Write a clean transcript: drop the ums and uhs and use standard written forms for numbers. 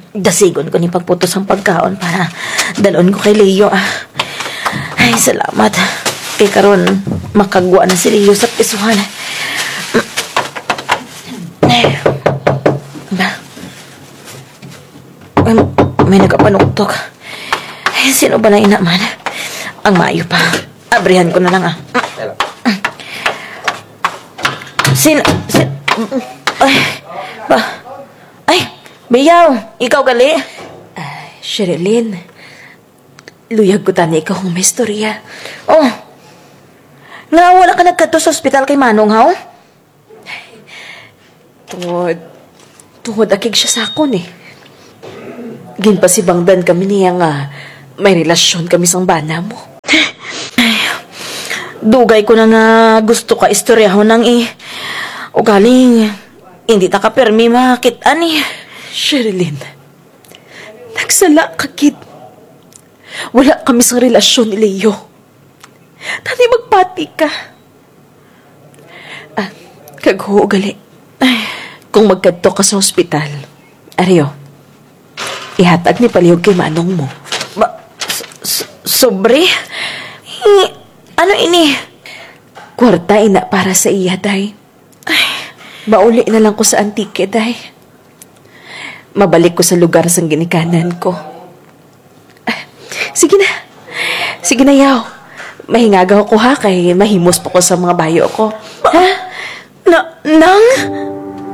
Dasigon ko ni pagputos ang pagkaon para dalon ko kay Leo. Ay, salamat. Kay karon makagwa na si Leo sa pisuhan. Ay, may nagapanuktok. Ay, sino ba na inaman? Ang mayo pa. Abrihan ko na lang. Ay, Bayaw, ikaw gali? Sherilyn, luyag ko tani ikaw kung may istorya. Oh, nga wala ka nagkadto sa ospital kay Manong, haw? Tungod akig siya sa akon eh. Ginpasibangdan kami niya nga may relasyon kami sang bana mo. Dugay ko na nga gusto ka istoryahon nang o galing, hindi ta ka permi makitaan Sherilyn, nagsala ka, kid. Wala kami sa relasyon ni Leo. Tani magpati ka. Kagho gali. Kung magkadto ka sa ospital, Aryo, ihatag ni palihog kay Manong mo. Sobre? Ano ini? Kwarta ina para sa iya, day. Mauli na lang ko sa antike, day. Mabalik ko sa lugar sang ginikanan ko. Sige na, yaw. Mahingagaw ko ha, kay mahimos po ko sa mga bayo ko. Nang?